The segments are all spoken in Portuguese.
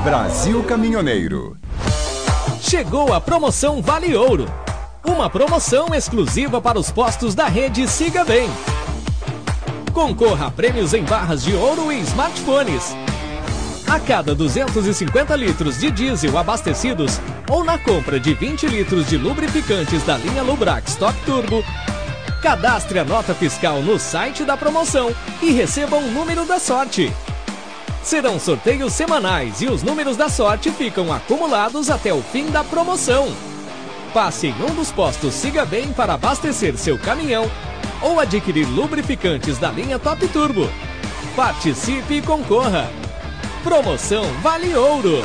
Brasil Caminhoneiro. Chegou a promoção Vale Ouro. Uma promoção exclusiva para os postos da rede Siga Bem. Concorra a prêmios em barras de ouro e smartphones. A cada 250 litros de diesel abastecidos ou na compra de 20 litros de lubrificantes da linha Lubrax Top Turbo, cadastre a nota fiscal no site da promoção e receba um número da sorte. Serão sorteios semanais e os números da sorte ficam acumulados até o fim da promoção. Passe em um dos postos Siga Bem para abastecer seu caminhão ou adquirir lubrificantes da linha Top Turbo. Participe e concorra. Promoção Vale Ouro.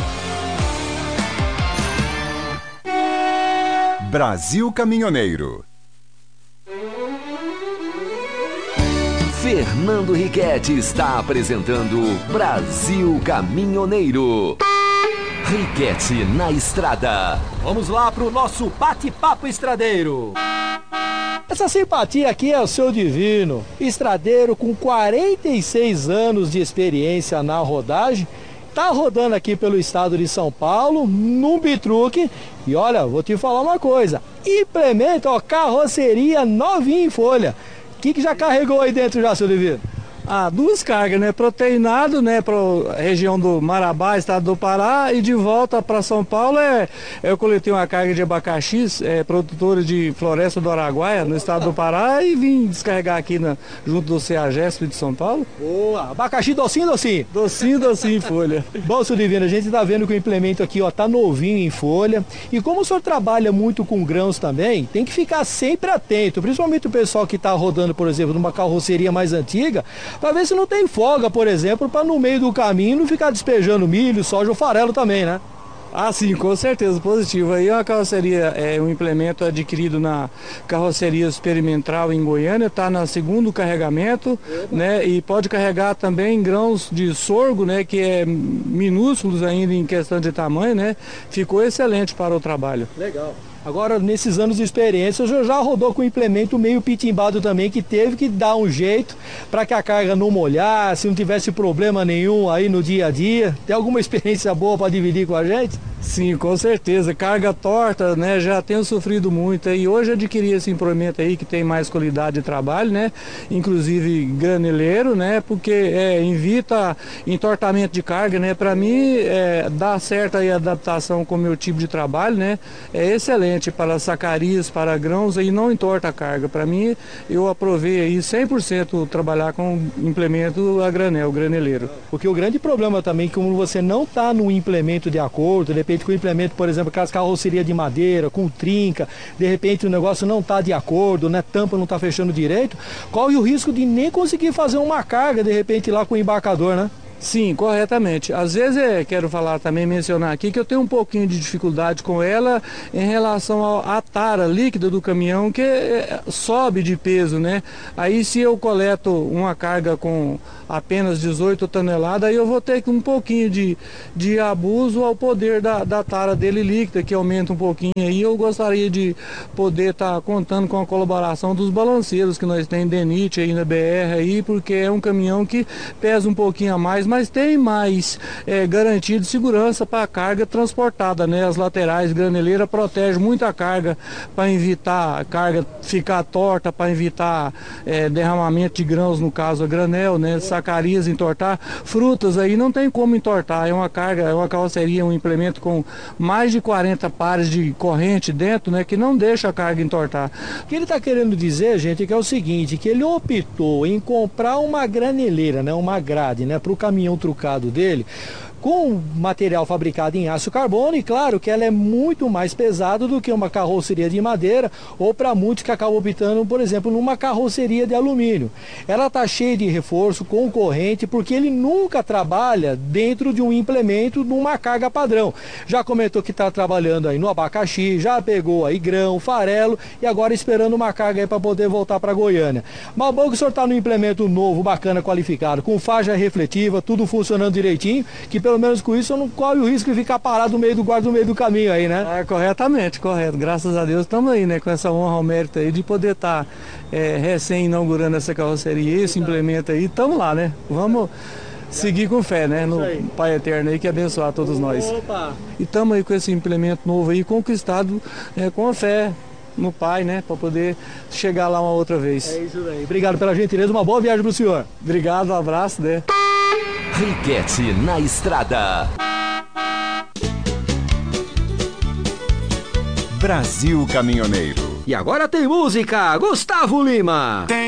Brasil Caminhoneiro. Fernando Riquetti está apresentando Brasil Caminhoneiro. Riquetti na estrada. Vamos lá pro nosso bate-papo estradeiro. Essa simpatia aqui é o seu divino, estradeiro com 46 anos de experiência na rodagem. Tá rodando aqui pelo estado de São Paulo, num bitruque. E olha, vou te falar uma coisa. Implementa, ó, carroceria novinha em folha. O que já carregou aí dentro já, seu divino? Duas cargas, né? Proteinado, né? Para a região do Marabá, estado do Pará, e de volta para São Paulo eu coletei uma carga de abacaxis, produtora de Floresta do Araguaia, no estado do Pará, e vim descarregar aqui junto do CEAGESP de São Paulo. Boa! Abacaxi docinho, docinho? Docinho, docinho em folha. Bom, seu divino, a gente tá vendo que o implemento aqui, ó, tá novinho em folha. E como o senhor trabalha muito com grãos também, tem que ficar sempre atento, principalmente o pessoal que tá rodando, por exemplo, numa carroceria mais antiga, para ver se não tem folga, por exemplo, para no meio do caminho não ficar despejando milho, soja ou farelo também, né? Sim, com certeza, positivo. Aí é uma carroceria, um implemento adquirido na carroceria experimental em Goiânia, está no segundo carregamento, né? E pode carregar também grãos de sorgo, né? Que é minúsculos ainda em questão de tamanho, né? Ficou excelente para o trabalho. Legal. Agora, nesses anos de experiência, o senhor já rodou com um implemento meio pitimbado também, que teve que dar um jeito para que a carga não molhasse, não tivesse problema nenhum aí no dia a dia. Tem alguma experiência boa para dividir com a gente? Sim, com certeza. Carga torta, né? Já tenho sofrido muito. E hoje adquiri esse implemento aí que tem mais qualidade de trabalho, né? Inclusive graneleiro, né? Porque evita entortamento de carga, né? Para mim, dá certo aí a adaptação com o meu tipo de trabalho, né? É excelente para sacarias, para grãos e não entorta a carga. Para mim, eu aprovei aí 100% trabalhar com implemento a granel, graneleiro. Porque o grande problema também é que como você não está no implemento de acordo, de repente com o implemento, por exemplo, aquelas carrocerias de madeira, com trinca, de repente o negócio não está de acordo, né? Tampa não está fechando direito, corre o risco de nem conseguir fazer uma carga, de repente, lá com o embarcador, né? Sim, corretamente. Às vezes quero falar também, mencionar aqui que eu tenho um pouquinho de dificuldade com ela em relação à tara líquida do caminhão, que sobe de peso, né? Aí se eu coleto uma carga com apenas 18 toneladas, aí eu vou ter um pouquinho de abuso ao poder da tara dele líquida, que aumenta um pouquinho aí. Eu gostaria de poder estar contando com a colaboração dos balanceiros que nós temos DENIT aí na BR aí, porque é um caminhão que pesa um pouquinho a mais, mas tem mais garantia de segurança para a carga transportada, né? As laterais graneleira protege muito a carga para evitar a carga ficar torta, para evitar derramamento de grãos, no caso a granel, né? Sacarias entortar, frutas aí não tem como entortar, é uma carroceria, um implemento com mais de 40 pares de corrente dentro, né? Que não deixa a carga entortar. O que ele está querendo dizer, gente, é o seguinte, que ele optou em comprar uma graneleira, né? Uma grade, né? Para o caminhão trucado dele, com material fabricado em aço carbono, e claro que ela é muito mais pesada do que uma carroceria de madeira, ou para muitos que acabam optando, por exemplo, numa carroceria de alumínio. Ela está cheia de reforço, concorrente, porque ele nunca trabalha dentro de um implemento de uma carga padrão. Já comentou que está trabalhando aí no abacaxi, já pegou aí grão, farelo, e agora esperando uma carga aí para poder voltar para Goiânia. Mas bom que o senhor está no implemento novo, bacana, qualificado, com faixa refletiva, tudo funcionando direitinho, que pelo menos com isso eu não corre o risco de ficar parado no meio do guarda, no meio do caminho aí, né? Corretamente, correto. Graças a Deus estamos aí, né? Com essa honra ao mérito aí de poder estar recém inaugurando essa carroceria, esse implemento aí, estamos lá, né? Vamos seguir com fé, né? No Pai Eterno aí que abençoar todos nós. E estamos aí com esse implemento novo aí, conquistado com a fé no Pai, né? Para poder chegar lá uma outra vez. É isso aí. Obrigado pela gentileza, uma boa viagem pro senhor. Obrigado, um abraço, né? Riquete na Estrada. Brasil Caminhoneiro. E agora tem música, Gustavo Lima.